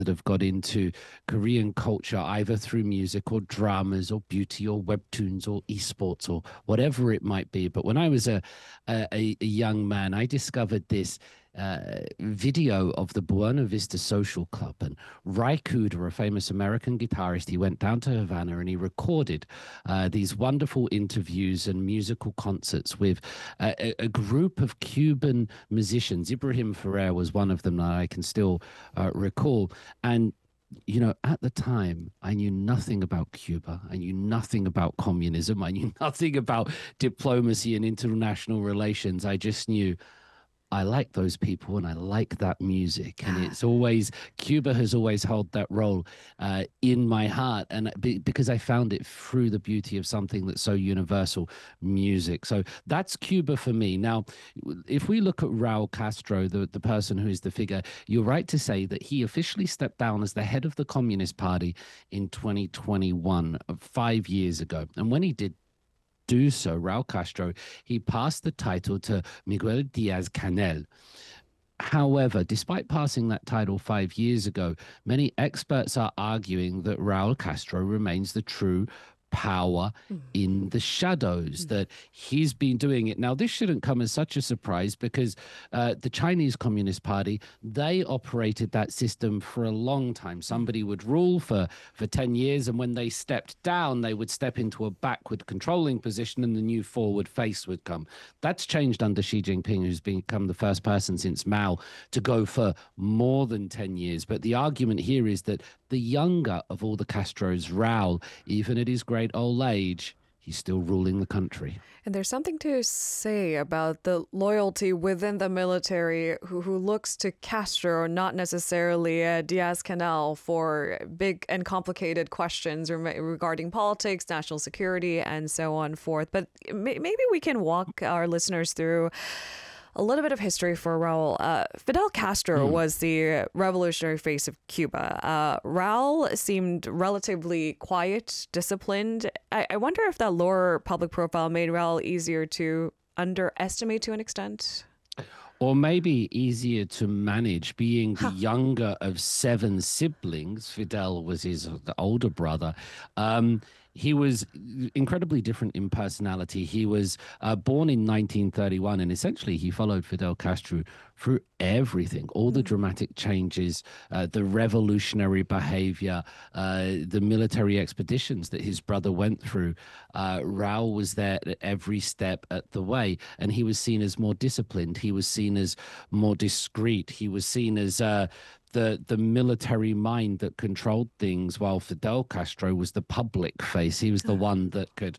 that have got into Korean culture either through music or dramas or beauty or webtoons or esports or whatever it might be. But when I was a young man, I discovered this video of the Buena Vista Social Club, and Ry Cooder, a famous American guitarist, he went down to Havana and he recorded these wonderful interviews and musical concerts with a group of Cuban musicians. Ibrahim Ferrer was one of them that I can still recall. And at the time, I knew nothing about Cuba. I knew nothing about communism. I knew nothing about diplomacy and international relations. I just knew I like those people and I like that music. And it's always, Cuba has always held that role in my heart. And because I found it through the beauty of something that's so universal, music. So that's Cuba for me. Now, if we look at Raul Castro, the person who is the figure, you're right to say that he officially stepped down as the head of the Communist Party in 2021, 5 years ago. And when he did do so, Raul Castro, he passed the title to Miguel Diaz-Canel. However, despite passing that title 5 years ago, many experts are arguing that Raul Castro remains the true power in the shadows, that he's been doing it. Now, this shouldn't come as such a surprise because the Chinese Communist Party, they operated that system for a long time. Somebody would rule for 10 years, and when they stepped down, they would step into a backward controlling position and the new forward face would come. That's changed under Xi Jinping, who's become the first person since Mao to go for more than 10 years. But the argument here is that the younger of all the Castros, Raul, even at his great old age, he's still ruling the country. And there's something to say about the loyalty within the military who looks to Castro, not necessarily Diaz-Canel, for big and complicated questions regarding politics, national security, and so on forth. But maybe we can walk our listeners through a little bit of history for Raul. Fidel Castro was the revolutionary face of Cuba. Raul seemed relatively quiet, disciplined. I wonder if that lower public profile made Raul easier to underestimate to an extent. Or maybe easier to manage, being the younger of 7 siblings. Fidel was his older brother. He was incredibly different in personality. He was born in 1931, and essentially he followed Fidel Castro through everything, all the dramatic changes, the revolutionary behavior, the military expeditions that his brother went through. Raul was there at every step at the way, and he was seen as more disciplined. He was seen as more discreet. He was seen as the military mind that controlled things, while Fidel Castro was the public face. He was the one that could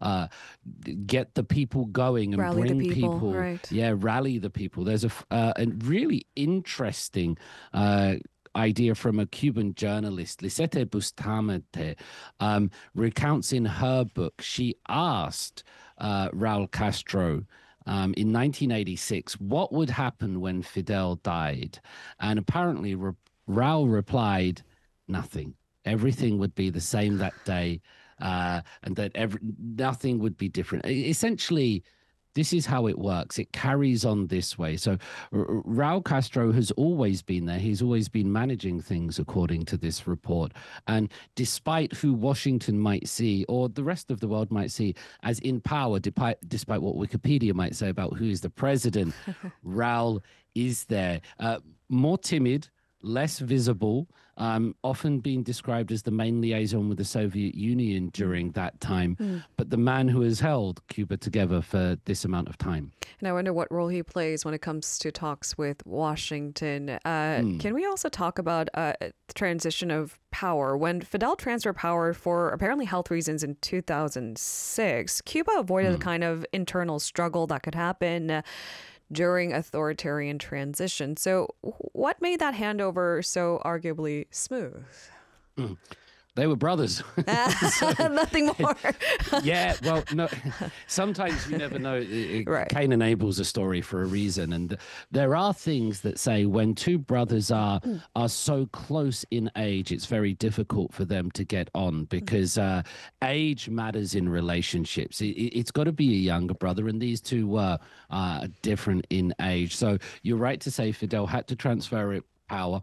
get the people going and Rally bring the people, right. rally the people. There's a really interesting idea from a Cuban journalist, Lisette Bustamante, recounts in her book. She asked Raul Castro in 1986, what would happen when Fidel died? And apparently Raul replied, nothing. Everything would be the same that day, and that nothing would be different. Essentially, this is how it works. It carries on this way. So Raul Castro has always been there. He's always been managing things according to this report. And despite who Washington might see, or the rest of the world might see as in power, despite what Wikipedia might say about who is the president, Raul is there. More timid, less visible, often being described as the main liaison with the Soviet Union during that time, but the man who has held Cuba together for this amount of time. And I wonder what role he plays when it comes to talks with Washington. Can we also talk about the transition of power? When Fidel transferred power for apparently health reasons in 2006, Cuba avoided a kind of internal struggle that could happen during authoritarian transition. So what made that handover so arguably smooth? They were brothers. Nothing more. Yeah, well, no. Sometimes you never know. Right. Cain and Abel's a story for a reason, and there are things that say when two brothers are so close in age, it's very difficult for them to get on because age matters in relationships. It's got to be a younger brother, and these two were different in age. So you're right to say Fidel had to transfer power,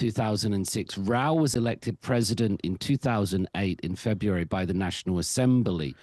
2006. Raul was elected president in 2008 in February by the National Assembly.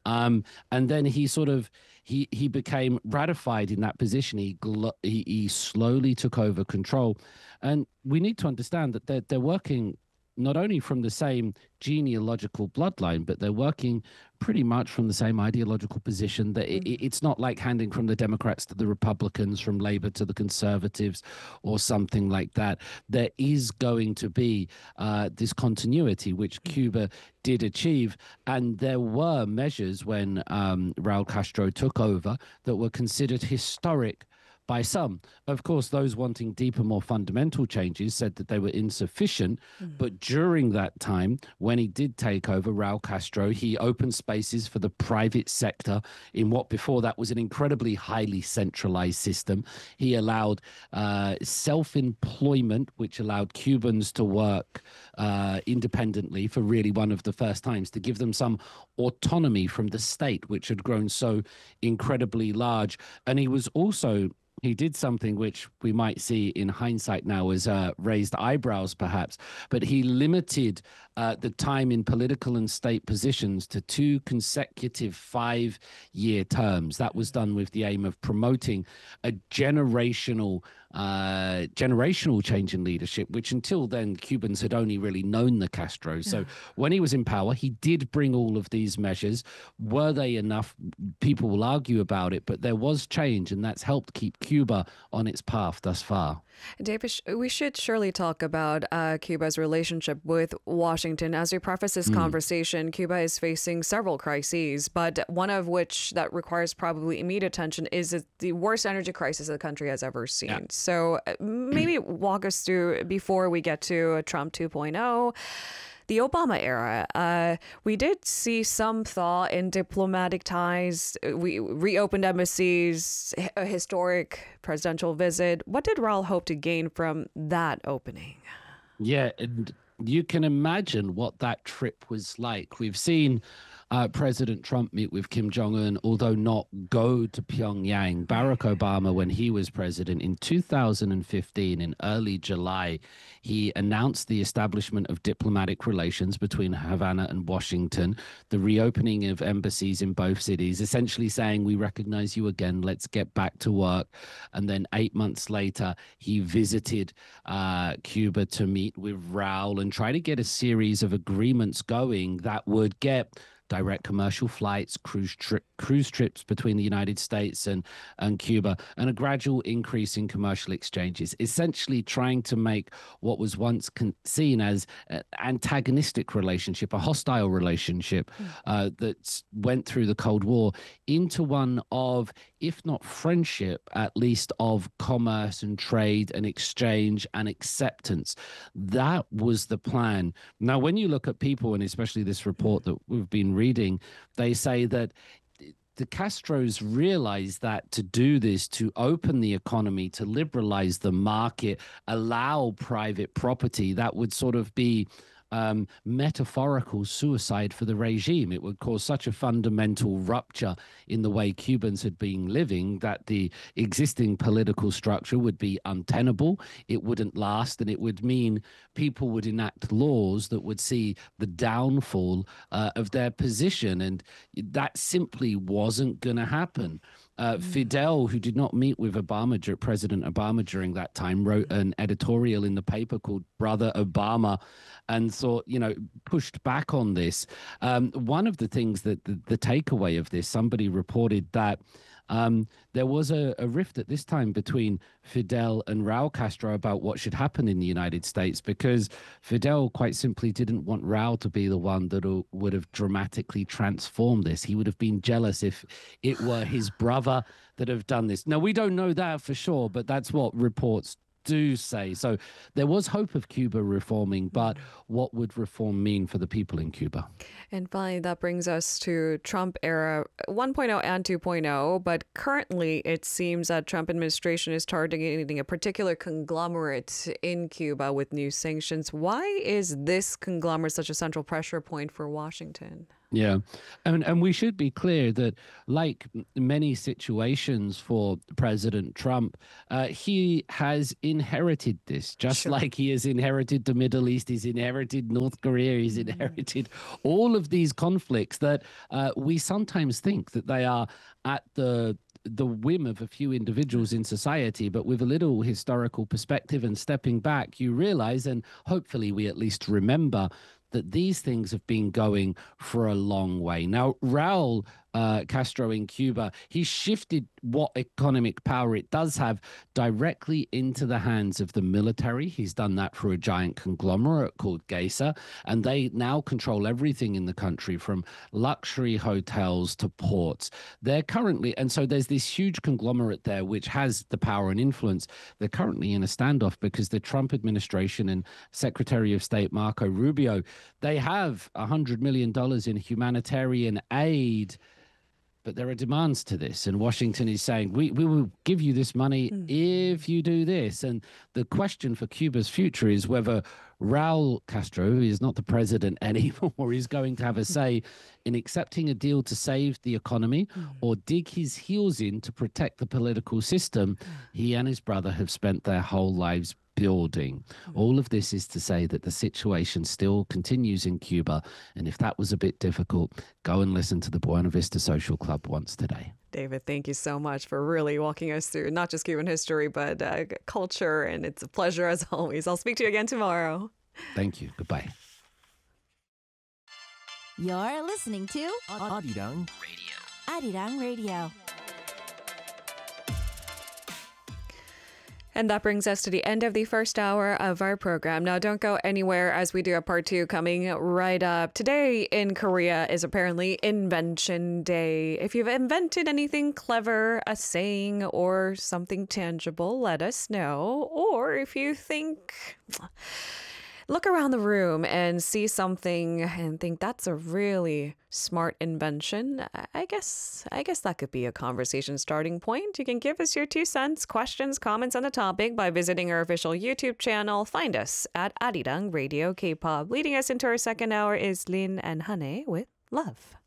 And then he sort of he became ratified in that position. He slowly took over control, and we need to understand that they're working not only from the same genealogical bloodline, but they're working pretty much from the same ideological position. That it's not like handing from the Democrats to the Republicans, from Labor to the Conservatives, or something like that. There is going to be this continuity, which Cuba did achieve. And there were measures when Raul Castro took over that were considered historic by some. Of course, those wanting deeper, more fundamental changes said that they were insufficient. But during that time, when he did take over, Raul Castro, he opened spaces for the private sector in what before that was an incredibly highly centralized system. He allowed self-employment, which allowed Cubans to work independently for really one of the first times, to give them some autonomy from the state, which had grown so incredibly large. And he did something which we might see in hindsight now as raised eyebrows, perhaps, but he limited the time in political and state positions to 2 consecutive 5-year terms. That was done with the aim of promoting a generational change in leadership, which until then Cubans had only really known the Castro. So when he was in power, he did bring all of these measures. Were they enough? People will argue about it, but there was change, and that's helped keep Cuba on its path thus far. David, we should surely talk about Cuba's relationship with Washington. As we preface this conversation, Cuba is facing several crises, but one of which that requires probably immediate attention is the worst energy crisis the country has ever seen. Yeah. So maybe walk us through, before we get to Trump 2.0, the Obama era. We did see some thaw in diplomatic ties. We reopened embassies, a historic presidential visit. What did Raul hope to gain from that opening? Yeah, and you can imagine what that trip was like. We've seen President Trump meet with Kim Jong-un, although not go to Pyongyang. Barack Obama, when he was president in 2015, in early July, he announced the establishment of diplomatic relations between Havana and Washington, the reopening of embassies in both cities, essentially saying, we recognize you again, let's get back to work. And then 8 months later, he visited Cuba to meet with Raul and try to get a series of agreements going that would get direct commercial flights, cruise trips between the United States and Cuba, and a gradual increase in commercial exchanges, essentially trying to make what was once seen as an antagonistic relationship, a hostile relationship that went through the Cold War, into one of, if not friendship, at least of commerce and trade and exchange and acceptance. That was the plan. Now, when you look at people, and especially this report that we've been reading, they say that the Castros realized that to do this, to open the economy, to liberalize the market, allow private property, that would sort of be metaphorical suicide for the regime. It would cause such a fundamental rupture in the way Cubans had been living that the existing political structure would be untenable. It wouldn't last, and it would mean people would enact laws that would see the downfall of their position, and that simply wasn't going to happen. Fidel, who did not meet with President Obama during that time, wrote an editorial in the paper called Brother Obama, and thought, pushed back on this. One of the things that the takeaway of this, somebody reported that there was a rift at this time between Fidel and Raul Castro about what should happen in the United States, because Fidel quite simply didn't want Raul to be the one that would have dramatically transformed this. He would have been jealous if it were his brother that have done this. Now, we don't know that for sure, but that's what reports do say. So there was hope of Cuba reforming, but what would reform mean for the people in Cuba? And finally, that brings us to Trump era 1.0 and 2.0. But currently, it seems that Trump administration is targeting a particular conglomerate in Cuba with new sanctions. Why is this conglomerate such a central pressure point for Washington? Yeah. And we should be clear that, like many situations for President Trump, he has inherited this, just Sure. like he has inherited the Middle East, he's inherited North Korea, he's inherited all of these conflicts that we sometimes think that they are at the whim of a few individuals in society, but with a little historical perspective and stepping back, you realize, and hopefully we at least remember, that these things have been going for a long way. Now, Raul Castro in Cuba, he shifted what economic power it does have directly into the hands of the military. He's done that through a giant conglomerate called GESA, and they now control everything in the country from luxury hotels to ports. They're currently, and so there's this huge conglomerate there which has the power and influence. They're currently in a standoff because the Trump administration and Secretary of State Marco Rubio, they have $100 million in humanitarian aid, but there are demands to this. And Washington is saying, we will give you this money if you do this. And the question for Cuba's future is whether Raul Castro, who is not the president anymore, is going to have a say in accepting a deal to save the economy or dig his heels in to protect the political system he and his brother have spent their whole lives building. All of this is to say that the situation still continues in Cuba. And if that was a bit difficult, go and listen to the Buena Vista Social Club once today. David, thank you so much for really walking us through not just Cuban history, but culture. And it's a pleasure as always. I'll speak to you again tomorrow. Thank you. Goodbye. You're listening to Arirang Radio. Arirang Radio. And that brings us to the end of the first hour of our program. Now, don't go anywhere as we do a part two coming right up. Today in Korea is apparently Invention Day. If you've invented anything clever, a saying, or something tangible, let us know. Or if you think... Look around the room and see something and think that's a really smart invention. I guess that could be a conversation starting point. You can give us your 2 cents, questions, comments on the topic by visiting our official YouTube channel. Find us at Arirang Radio K-pop. Leading us into our second hour is Lin and Hane with Love.